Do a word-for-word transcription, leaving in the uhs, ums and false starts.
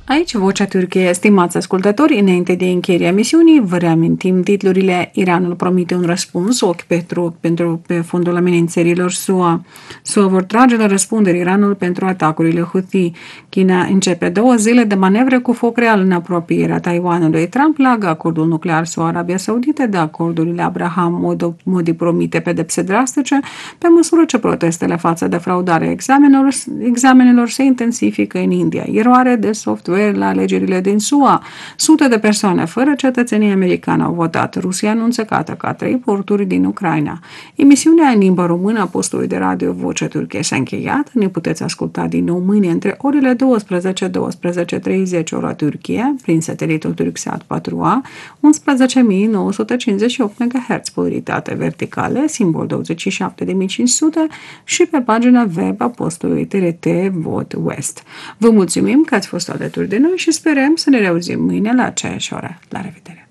Aici Vocea Turciei. Stimați ascultători, înainte de încheierea emisiunii, vă reamintim titlurile. Iranul promite un răspuns ochi pentru, pentru pe fondul amenințărilor S U A. S U A vor trage la răspundere Iranul pentru atacurile Houthi. China începe două zile de manevre cu foc real în apropierea Taiwanului. Trump leagă acordul nuclear S U A-Arabia Saudită de acordurile Abraham. Modi promite pedepse drastice pe măsură ce protestele față de fraudarea examenelor, examenelor se intensifică în India. Eroare de software la alegerile din S U A. Sute de persoane fără cetățenie americană au votat. Rusia anunță că ataca trei porturi din Ucraina. Emisiunea în limba română a postului de radio Vocea Turciei s-a încheiat. Ne puteți asculta din nou mâine între orele douăsprezece - douăsprezece și treizeci ora Turcia prin satelitul Turksat patru A, unsprezece mii nouă sute cincizeci și opt megahertz, polaritate verticală, simbol douăzeci și șapte de mii cinci sute și pe pagina web a postului T R T Vot West. Vă mulțumim că ați fost alături de noi și sperăm să ne reauzim mâine la aceeași oră. La revedere!